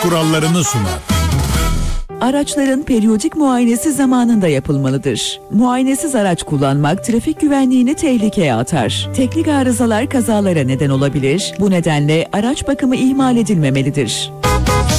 kurallarını sunar. Araçların periyodik muayenesi zamanında yapılmalıdır. Muayenesiz araç kullanmak trafik güvenliğini tehlikeye atar. Teknik arızalar kazalara neden olabilir. Bu nedenle araç bakımı ihmal edilmemelidir.